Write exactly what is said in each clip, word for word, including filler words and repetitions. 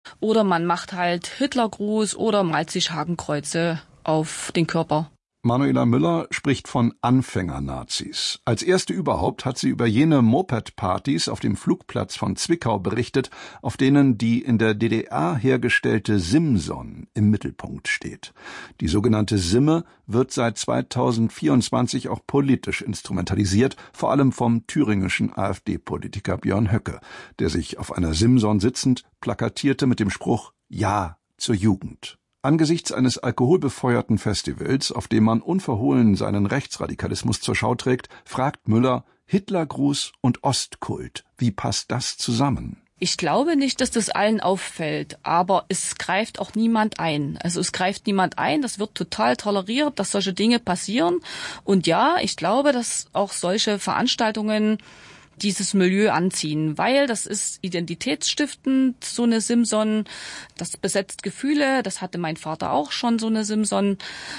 Oder man macht halt Hitlergruß oder malt sich Hakenkreuze auf den Körper. Manuela Müller spricht von Anfänger-Nazis. Als erste überhaupt hat sie über jene Moped-Partys auf dem Flugplatz von Zwickau berichtet, auf denen die in der D D R hergestellte Simson im Mittelpunkt steht. Die sogenannte Simme wird seit zweitausendvierundzwanzig auch politisch instrumentalisiert, vor allem vom thüringischen AfD-Politiker Björn Höcke, der sich auf einer Simson sitzend plakatierte mit dem Spruch »Ja zur Jugend«. Angesichts eines alkoholbefeuerten Festivals, auf dem man unverhohlen seinen Rechtsradikalismus zur Schau trägt, fragt Müller, Hitlergruß und Ostkult, wie passt das zusammen? Ich glaube nicht, dass das allen auffällt, aber es greift auch niemand ein. Also es greift niemand ein, das wird total toleriert, dass solche Dinge passieren. Und ja, ich glaube, dass auch solche Veranstaltungen dieses Milieu anziehen, weil das ist identitätsstiftend, so eine Simson, das besetzt Gefühle, das hatte mein Vater auch schon, so eine Simson,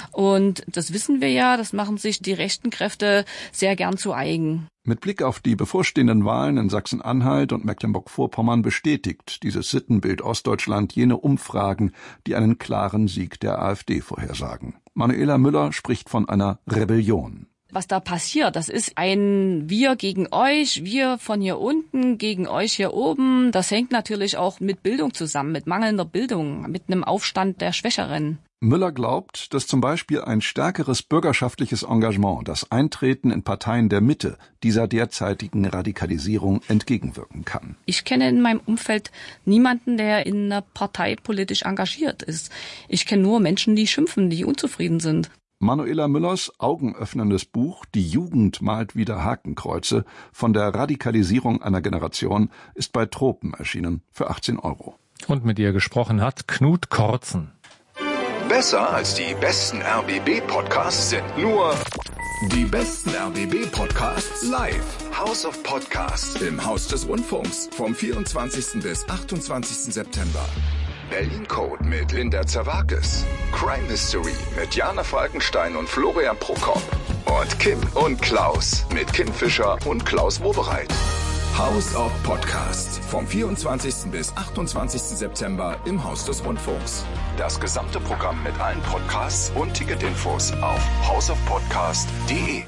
und das wissen wir ja, das machen sich die rechten Kräfte sehr gern zu eigen. Mit Blick auf die bevorstehenden Wahlen in Sachsen-Anhalt und Mecklenburg-Vorpommern bestätigt dieses Sittenbild Ostdeutschland jene Umfragen, die einen klaren Sieg der AfD vorhersagen. Manuela Müller spricht von einer Rebellion. Was da passiert, das ist ein Wir gegen euch, wir von hier unten gegen euch hier oben. Das hängt natürlich auch mit Bildung zusammen, mit mangelnder Bildung, mit einem Aufstand der Schwächeren. Müller glaubt, dass zum Beispiel ein stärkeres bürgerschaftliches Engagement das Eintreten in Parteien der Mitte dieser derzeitigen Radikalisierung entgegenwirken kann. Ich kenne in meinem Umfeld niemanden, der in einer Partei politisch engagiert ist. Ich kenne nur Menschen, die schimpfen, die unzufrieden sind. Manuela Müllers augenöffnendes Buch »Die Jugend malt wieder Hakenkreuze« von der Radikalisierung einer Generation ist bei Tropen erschienen für achtzehn Euro. Und mit ihr gesprochen hat Knut Kortzen. Besser als die besten R B B-Podcasts sind nur die besten R B B-Podcasts live. House of Podcasts im Haus des Rundfunks vom vierundzwanzigsten bis achtundzwanzigsten September. Berlin Code mit Linda Zerwakis. Crime Mystery mit Jana Falkenstein und Florian Prokop. Und Kim und Klaus mit Kim Fischer und Klaus Wobereit. House of Podcasts vom vierundzwanzigsten bis achtundzwanzigsten September im Haus des Rundfunks. Das gesamte Programm mit allen Podcasts und Ticketinfos auf house of podcast punkt de.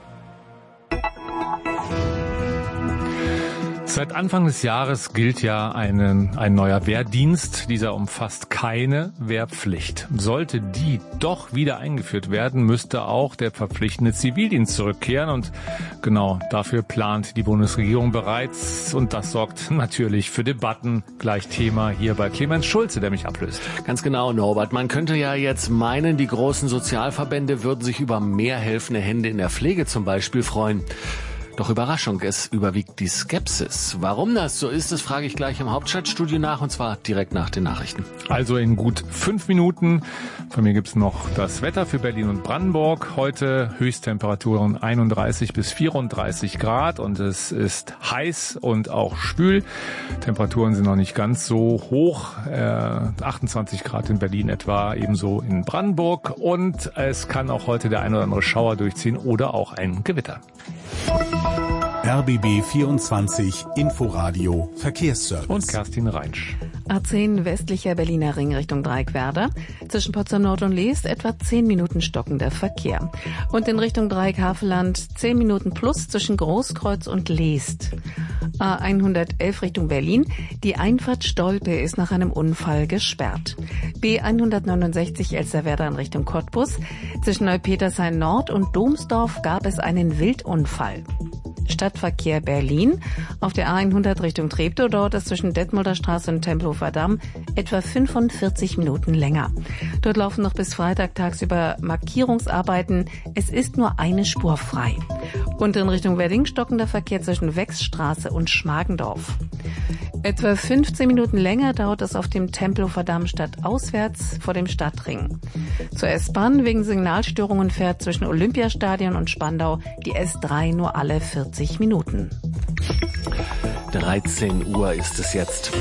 Seit Anfang des Jahres gilt ja einen, ein neuer Wehrdienst. Dieser umfasst keine Wehrpflicht. Sollte die doch wieder eingeführt werden, müsste auch der verpflichtende Zivildienst zurückkehren. Und genau dafür plant die Bundesregierung bereits. Und das sorgt natürlich für Debatten. Gleich Thema hier bei Clemens Schulze, der mich ablöst. Ganz genau, Norbert. Man könnte ja jetzt meinen, die großen Sozialverbände würden sich über mehr helfende Hände in der Pflege zum Beispiel freuen. Doch Überraschung, es überwiegt die Skepsis. Warum das so ist, das frage ich gleich im Hauptstadtstudio nach, und zwar direkt nach den Nachrichten. Also in gut fünf Minuten. Von mir gibt's noch das Wetter für Berlin und Brandenburg. Heute Höchsttemperaturen einunddreißig bis vierunddreißig Grad und es ist heiß und auch schwül. Temperaturen sind noch nicht ganz so hoch. Äh, achtundzwanzig Grad in Berlin etwa, ebenso in Brandenburg. Und es kann auch heute der ein oder andere Schauer durchziehen oder auch ein Gewitter. R B B vierundzwanzig Inforadio Verkehrsservice. Und Kerstin Reinsch. A zehn westlicher Berliner Ring Richtung Dreieckwerder. Zwischen Potsdam Nord und Leest etwa zehn Minuten stockender Verkehr. Und in Richtung Dreieck Havelland zehn Minuten plus zwischen Großkreuz und Leest. A hundertelf Richtung Berlin. Die Einfahrt Stolpe ist nach einem Unfall gesperrt. B hundertneunundsechzig Elsterwerda in Richtung Cottbus. Zwischen Neupetershain Nord und Domsdorf gab es einen Wildunfall. Stadtverkehr Berlin. Auf der A hundert Richtung Treptow, dort ist zwischen Detmolder Straße und Tempelhofer Damm etwa fünfundvierzig Minuten länger. Dort laufen noch bis Freitag tagsüber Markierungsarbeiten. Es ist nur eine Spur frei. Und in Richtung Wedding stockender Verkehr zwischen Wechsstraße und Schmargendorf. Etwa fünfzehn Minuten länger dauert es auf dem Tempelhofer Damm stadtauswärts vor dem Stadtring. Zur S-Bahn wegen Signalstörungen fährt zwischen Olympiastadion und Spandau die S drei nur alle vierzig Minuten. dreizehn Uhr ist es jetzt.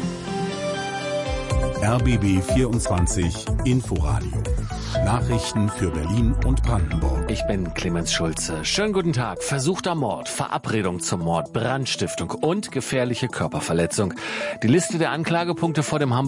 R B B vierundzwanzig Inforadio. Nachrichten für Berlin und Brandenburg. Ich bin Clemens Schulze. Schönen guten Tag. Versuchter Mord, Verabredung zum Mord, Brandstiftung und gefährliche Körperverletzung. Die Liste der Anklagepunkte vor dem Hamburger